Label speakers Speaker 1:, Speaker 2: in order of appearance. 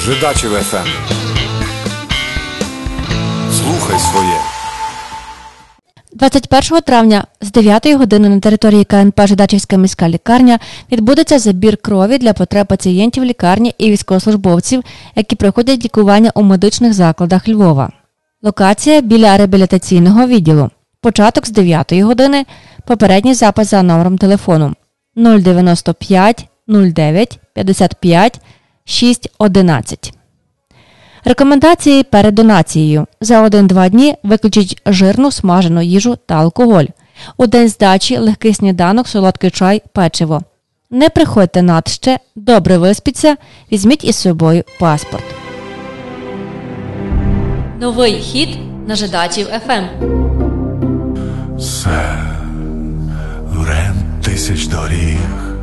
Speaker 1: Жидачів ФМ. Слухай своє.
Speaker 2: 21 травня з 9 години на території КНП «Жидачівська міська лікарня» відбудеться забір крові для потреб пацієнтів лікарні і військовослужбовців, які проходять лікування у медичних закладах Львова. Локація біля реабілітаційного відділу. Початок з 9 години. Попередній запис за номером телефону 095 09 55 611. Рекомендації перед донацією. За 1-2 дні виключіть жирну смажену їжу та алкоголь. У день здачі легкий сніданок, солодкий чай, печиво. Не приходьте надще, добре виспіться, візьміть із собою паспорт. Новий хіт на Жидачів ФМ.
Speaker 3: Рем тисяч доріг